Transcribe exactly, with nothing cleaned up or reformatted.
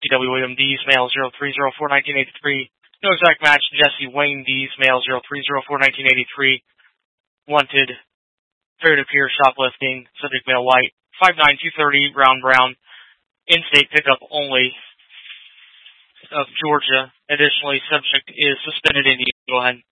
T W. William Dees, male zero three zero four nineteen eighty-three. No exact match, Jesse Wayne Dees, male zero three zero four nineteen eighty-three. Wanted, peer-to-peer shoplifting, subject male white, five nine, two thirty, round brown, in-state pickup only of Georgia. Additionally, subject is suspended in. Go ahead.